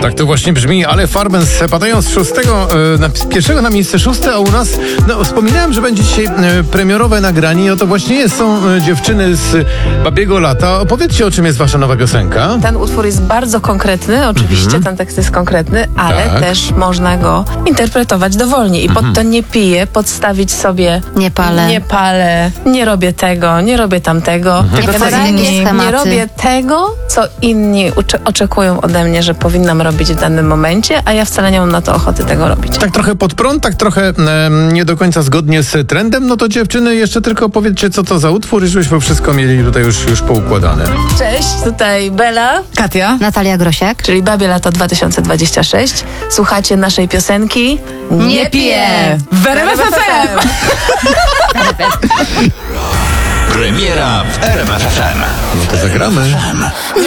Tak to właśnie brzmi, ale Farben padają z pierwszego na miejsce 6, a u nas, wspominałem, że będzie dzisiaj premierowe nagranie i oto właśnie są dziewczyny z Babiego Lata. Opowiedzcie, o czym jest wasza nowa piosenka. Ten utwór jest bardzo konkretny, oczywiście ten tekst jest konkretny, ale też można go interpretować dowolnie i pod to nie piję, podstawić sobie nie palę, nie robię tego, nie robię tamtego, nie robię tego, co inni oczekują ode mnie, że powinnam robić w danym momencie, a ja wcale nie mam na to ochoty tego robić. Tak trochę pod prąd, tak trochę nie do końca zgodnie z trendem, no to dziewczyny, jeszcze tylko powiedzcie, co to za utwór, żebyśmy wszystko mieli tutaj już poukładane. Cześć, tutaj Bela, Katia, Natalia Grosiak, czyli Babie Lato 2026. Słuchacie naszej piosenki nie piję w RMF FM. Premiera w RMF FM. No to zagramy.